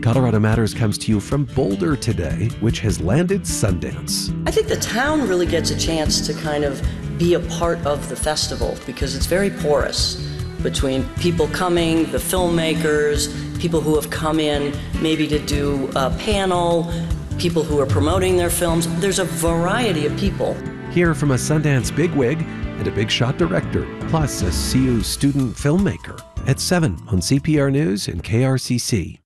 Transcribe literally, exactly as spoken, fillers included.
Colorado Matters comes to you from Boulder today, which has landed Sundance. I think the town really gets a chance to kind of be a part of the festival because it's very porous between people coming, the filmmakers, people who have come in maybe to do a panel, people who are promoting their films. There's a variety of people. Hear from a Sundance bigwig and a big shot director, plus a C U student filmmaker at seven on C P R News and K R C C.